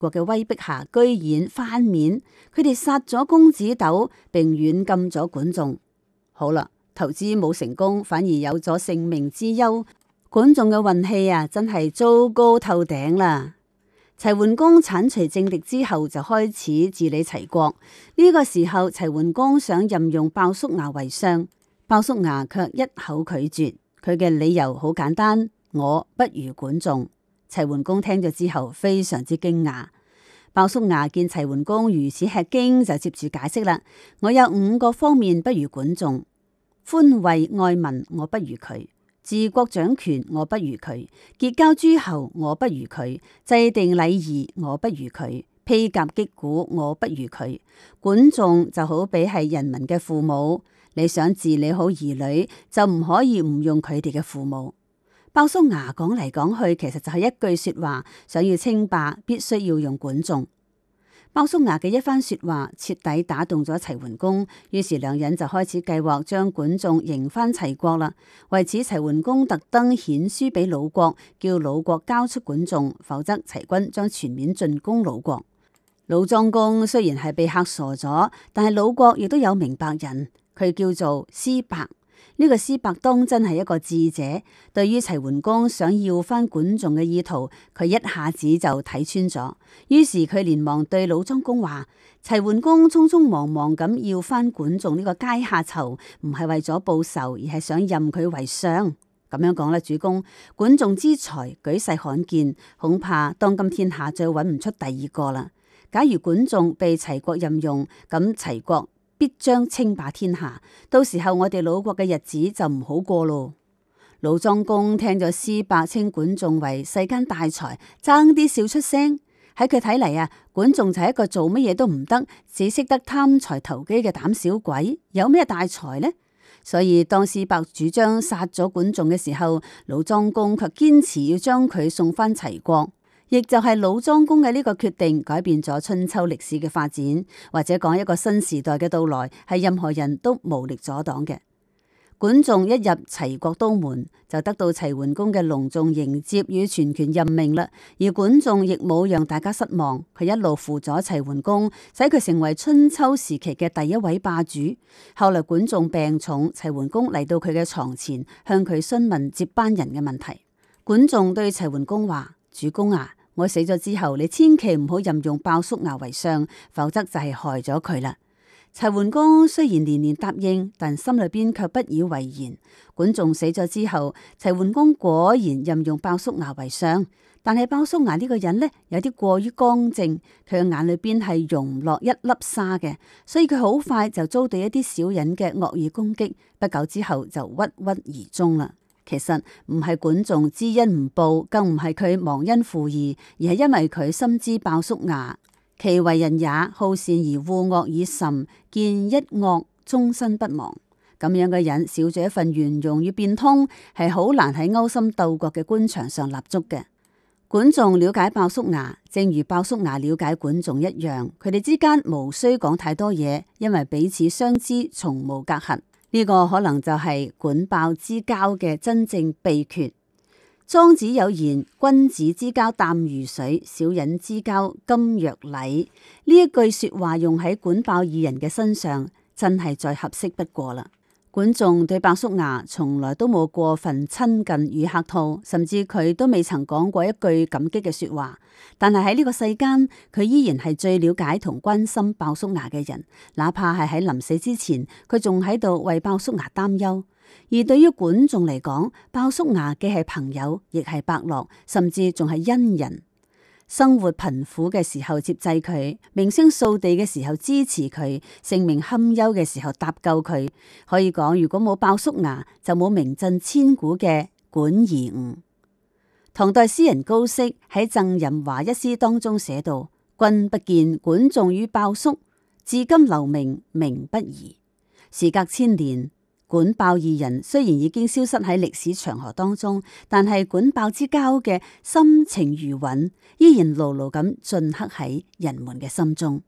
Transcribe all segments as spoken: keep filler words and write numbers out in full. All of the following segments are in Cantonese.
國嘅威逼下，居然翻面，佢哋殺咗公子糾，並軟禁咗管仲。好啦，投資冇成功，反而有咗性命之憂。管仲嘅運氣啊，真係糟糕透頂啦！齊桓公鏟除政敵之後，就開始治理齊國。呢、這個時候，齊桓公想任用鮑叔牙為相，鮑叔牙卻一口拒絕。佢嘅理由好簡單：我不如管仲。齊桓公聽咗之後，非常之驚訝。鮑叔牙見齊桓公如此吃驚，就接住解釋啦：我有五個方面不如管仲，寬惠愛民，我不如佢。治國掌權，我不如佢；結交諸侯，我不如佢；制定禮儀，我不如佢；披甲擊鼓，我不如佢。管仲就好比係人民嘅父母，你想治理好兒女，就唔可以唔用佢哋嘅父母。鮑叔牙講嚟講去，其實就係一句說話，想要稱霸，必須要用管仲。鮑叔牙嘅一番說話徹底打動咗齊桓公，於是兩人就開始計劃將管仲迎翻齊國啦。為此，齊桓公特登遣書俾魯國，叫魯國交出管仲，否則齊軍將全面進攻魯國。魯莊公雖然係被嚇傻咗，但係魯國亦都有明白人，佢叫做司伯。呢個司伯當真係一個智者，對於齊桓公想要翻管仲嘅意圖，佢一下子就睇穿咗。於是佢連忙對魯莊公話：齊桓公匆匆忙忙咁要翻管仲呢個階下囚，唔係為咗報仇，而係想任佢為相。咁樣講咧，主公，管仲之才舉世罕見，恐怕當今天下再揾唔出第二個啦。假如管仲被齊國任用，咁齊國必將稱霸天下，到時候我哋魯國嘅日子就唔好過咯。魯莊公聽咗司伯稱管仲為世間大才，爭啲笑出聲。喺佢睇嚟啊，管仲就係一個做乜嘢都唔得，只識得貪財投機嘅膽小鬼，有咩大才呢？所以當司伯主張殺咗管仲嘅時候，魯莊公卻堅持要將佢送翻齊國。亦就係魯莊公嘅呢個決定，改變咗春秋歷史嘅發展，或者講一個新時代嘅到來，係任何人都無力阻擋嘅。管仲一入齊國都門，就得到齊桓公嘅隆重迎接與全權任命啦。而管仲亦冇讓大家失望，佢一路輔佐齊桓公，使佢成為春秋時期嘅第一位霸主。後來管仲病重，齊桓公嚟到佢嘅床前，向佢詢問接班人嘅問題。管仲對齊桓公話：主公啊，我死咗之後，你千祈唔好任用鮑叔牙為相，否則就係害咗佢啦。齊桓公雖然連連答應，但心裏邊卻不以為然。管仲死咗之後，齊桓公果然任用鮑叔牙為相，但係鮑叔牙呢個人呢，有啲過於剛正，佢嘅眼裏邊係容唔落一粒沙嘅，所以佢好快就遭到一啲小人嘅惡意攻擊，不久之後就鬱鬱而終啦。其實唔係管仲知恩唔報，更唔係佢忘恩負義，而係因為佢深知鮑叔牙其為人也，好善而惡惡以甚，見一惡終身不忘。咁樣嘅人少咗一份圓融與變通，係好難喺勾心鬥角嘅官場上立足嘅。管仲了解鮑叔牙，正如鮑叔牙了解管仲一樣，佢哋之間無需講太多嘢，因為彼此相知，從無隔閡。呢個可能就係管鮑之交嘅真正秘訣。莊子有言：君子之交淡如水，小人之交甘若醴。呢一句說話用喺管鮑二人嘅身上，真係再合適不過啦。管仲對鮑叔牙從來都冇過分親近與客套，甚至佢都未曾講過一句感激嘅說話。但係喺呢個世間，佢依然係最了解同關心鮑叔牙嘅人，哪怕係喺臨死之前，佢仲喺度為鮑叔牙擔憂。而對於管仲嚟講，鮑叔牙既係朋友，亦係伯樂，甚至仲係恩人。生活貧苦嘅時候接濟佢，名聲掃地嘅時候支持佢，性命堪憂嘅時候搭救佢。可以講，如果冇鮑叔牙，就冇名震千古嘅管夷吾。唐代詩人高適喺《贈任華》一詩當中寫道：君不見管仲與鮑叔，至今留名名不移。時隔千年，管鮑二人雖然已經消失喺歷史長河當中，但係管鮑之交嘅深情餘韻，依然牢牢咁鐫刻喺人們嘅心中。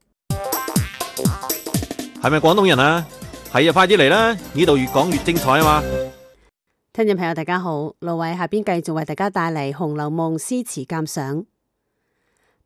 係咪廣東人啊？係啊，快啲嚟啦！呢度越講越精彩啊嘛！ 聽眾朋友大家好，盧偉下邊繼續為大家帶嚟《紅樓夢》詩詞鑑賞。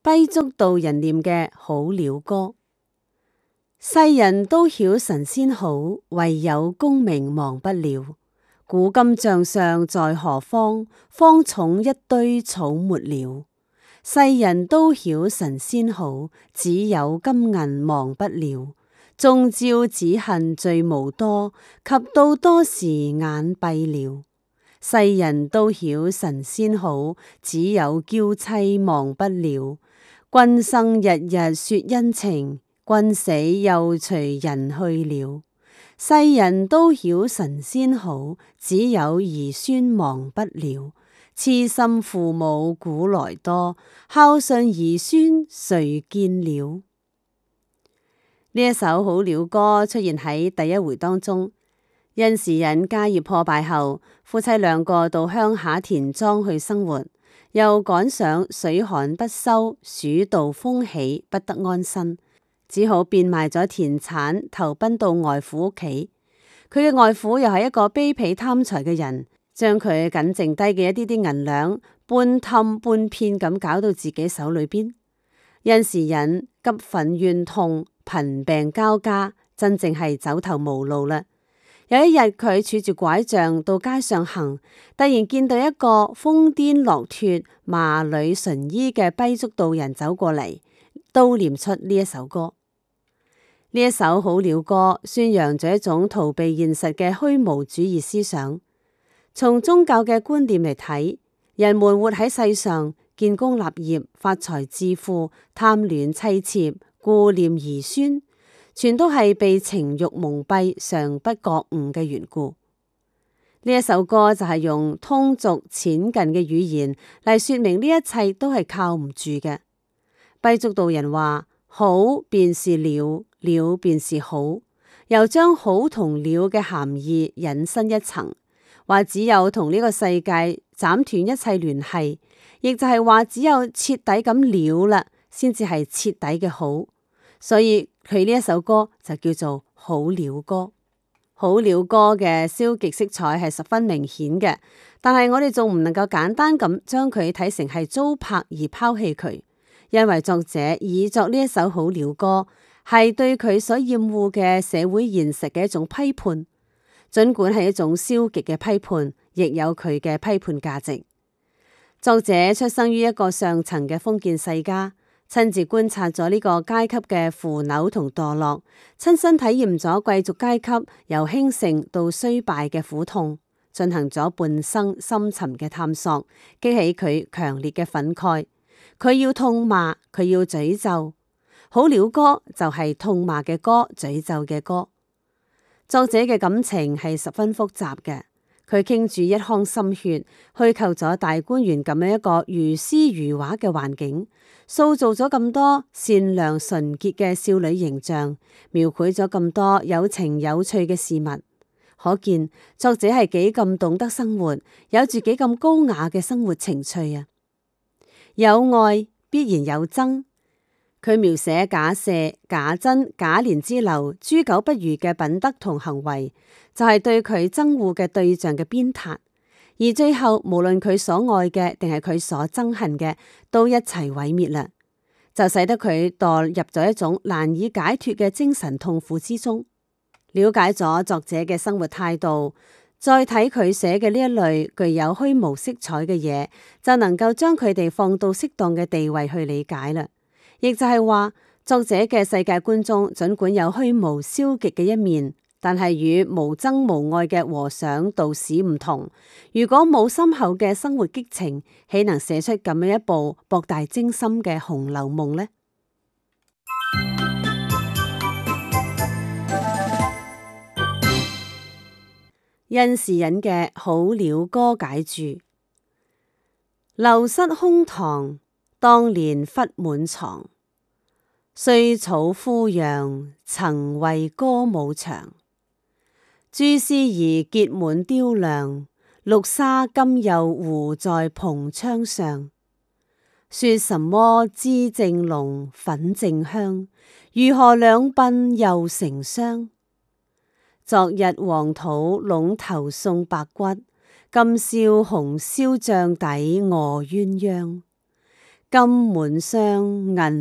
跛足道人念嘅好了歌。世人都曉神仙好，唯有功名忘不了。古今將相在何方？荒冢一堆草沒了。世人都曉神仙好，只有金銀忘不了。中招只恨罪無多，及到多時眼閉了。世人都曉神仙好，只有嬌妻忘不了。君生日日說恩情，君死又隨人去了。世人都曉神仙好，只有兒孫忘不了。痴心父母古來多，孝順兒孫誰見了？呢一首好了歌出現喺第一回當中。甄士隱家業破敗後，夫妻兩個到鄉下田莊去生活，又趕上水旱不收，鼠盜蜂起，不得安身，只好變賣咗田產，投奔到外父屋企。佢嘅外父又係一個卑鄙貪財嘅人，將佢僅剩低嘅一啲啲銀兩半氹半騙咁搞到自己手裏邊。甄士隱急憤怨痛，貧病交加，真正係走投無路啦。有一日，佢拄住拐杖到街上行，突然見到一個瘋癲落脫、麻裏純衣嘅跛足道人走過嚟，都念出呢一首歌。呢一首好了歌，宣揚咗一種逃避現實嘅虛無主義思想。從宗教嘅觀念嚟睇，人們活喺世上，建功立業、發財致富、貪戀妻妾、顧念兒孫，全都係被情欲蒙蔽、常不覺悟嘅緣故。呢一首歌就係用通俗淺近嘅語言嚟說明呢一切都係靠唔住嘅。跛足道人話：好便是了，了便是好，又將好同了嘅含義引申一層，話只有同呢個世界斬斷一切聯繫，亦就係話只有徹底咁了啦，先至係徹底嘅好。所以佢呢一首歌就叫做好了歌。好了歌嘅消極色彩係十分明顯嘅，但係我哋仲唔能夠簡單咁將佢睇成係糟粕而拋棄佢，因為作者以作呢一首好了歌，係對佢所厭惡嘅社會現實嘅一種批判。盡管係一種消極嘅批判，亦有佢嘅批判價值。作者出生於一個上層嘅封建世家，親自觀察咗呢個階級嘅腐朽同墮落，親身體驗咗貴族階級由興盛到衰敗嘅苦痛，進行咗半生深沉嘅探索，激起佢強烈嘅憤慨。佢要痛罵，佢要詛咒。好了歌就係痛罵嘅歌，詛咒嘅歌。作者嘅感情係十分複雜嘅。佢傾住一腔心血，虛構咗大觀園咁樣一個如詩如畫嘅環境，塑造咗咁多善良純潔嘅少女形象，描繪咗咁多有情有趣嘅事物。可見作者係幾咁懂得生活，有住幾咁高雅嘅生活情趣啊！有愛必然有憎。佢描寫假赦、假真、假憐之流、豬狗不如嘅品德同行為，就係對佢憎惡嘅對象嘅鞭撻。而最後，無論佢所愛嘅定係佢所憎恨嘅，都一齊毀滅啦，就使得佢墮入咗一種難以解脫嘅精神痛苦之中。了解咗作者嘅生活態度，再睇佢寫嘅呢一類具有虛無色彩嘅嘢，就能夠將佢哋放到適當嘅地位去理解啦。亦就係話，作者嘅世界觀中，儘管有虛無消極嘅一面，但係與無憎無愛嘅和尚道士唔同。如果冇深厚嘅生活激情，豈能寫出咁樣一部博大精深嘅《紅樓夢》呢？甄士隱嘅好了歌解注：樓室空堂，當年忽滿床。衰草枯楊，曾為歌舞場。朱絲兒結滿雕梁，綠紗今又糊在蓬窗上。說什麼脂正濃，粉正香，如何兩鬢又成霜？昨日黃土隴頭送白骨，今宵紅燒帳底餓鴛鴦。 金門上銀